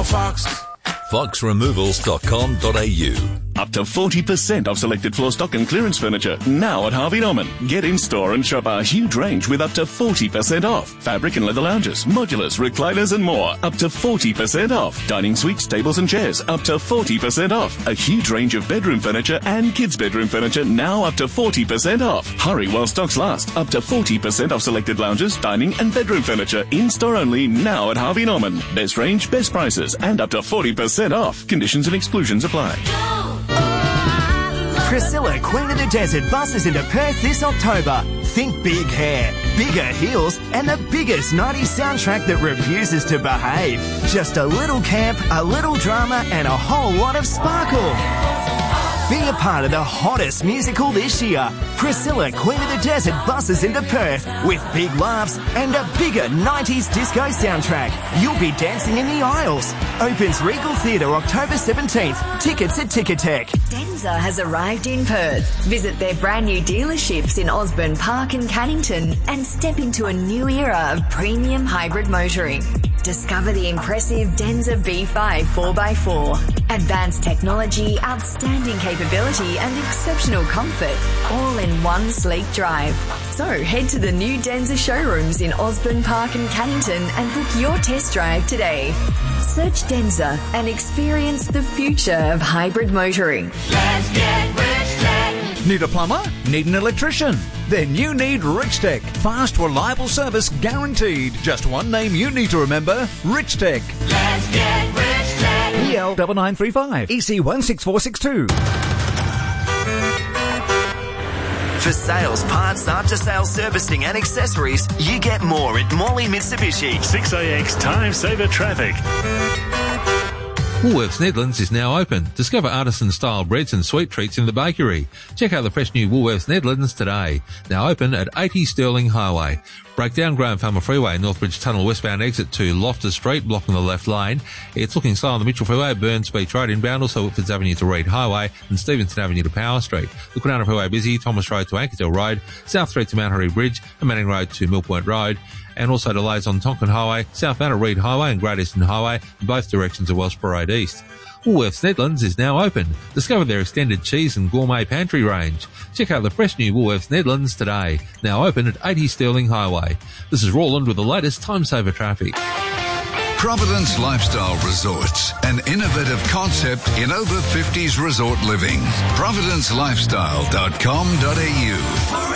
Fox. foxremovals.com.au. Up to 40% off selected floor stock and clearance furniture now at Harvey Norman. Get in store and shop our huge range with up to 40% off. Fabric and leather lounges, modulars, recliners and more. Up to 40% off. Dining suites, tables and chairs. Up to 40% off. A huge range of bedroom furniture and kids' bedroom furniture now up to 40% off. Hurry while stocks last. Up to 40% off selected lounges, dining and bedroom furniture. In store only now at Harvey Norman. Best range, best prices and up to 40% off. Conditions and exclusions apply. Priscilla, Queen of the Desert, buses into Perth this October. Think big hair, bigger heels, and the biggest 90s soundtrack that refuses to behave. Just a little camp, a little drama, and a whole lot of sparkle. Be a part of the hottest musical this year. Priscilla, Queen of the Desert, buses into Perth with big laughs and a bigger 90s disco soundtrack. You'll be dancing in the aisles. Opens Regal Theatre October 17th. Tickets at Ticketek. Denza has arrived in Perth. Visit their brand new dealerships in Osborne Park and Cannington and step into a new era of premium hybrid motoring. Discover the impressive Denza B5 4x4. Advanced technology, outstanding capability and exceptional comfort, all in one sleek drive. So head to the new Denza showrooms in Osborne Park and Cannington and book your test drive today. Search Denza and experience the future of hybrid motoring. Let's get Richtech. Need a plumber? Need an electrician? Then you need Richtech. Fast, reliable service guaranteed. Just one name you need to remember, Richtech. Let's get Richtech. PL 9935 EC 16462. For sales, parts, after-sales servicing and accessories, you get more at Morley Mitsubishi. 6AX Time Saver Traffic. Woolworths Netherlands is now open. Discover artisan-style breads and sweet treats in the bakery. Check out the fresh new Woolworths Netherlands today. Now open at 80 Stirling Highway. Break down Graham Farmer Freeway, Northbridge Tunnel westbound exit to Loftus Street, blocking the left lane. It's looking slow on the Mitchell Freeway, Burns Beach Road inbound, also Whitfords Avenue to Reed Highway and Stevenson Avenue to Power Street. The Quinana Freeway busy, Thomas Road to Anchorville Road, South Street to Mount Harry Bridge and Manning Road to Mill Point Road. And also delays on Tonkin Highway, southbound at Reed Highway and Great Eastern Highway, in both directions of Welsh Parade East. Woolworths Netherlands is now open. Discover their extended cheese and gourmet pantry range. Check out the fresh new Woolworths Netherlands today. Now open at 80 Stirling Highway. This is Roland with the latest Time Saver traffic. Providence Lifestyle Resorts, an innovative concept in over 50s resort living. providencelifestyle.com.au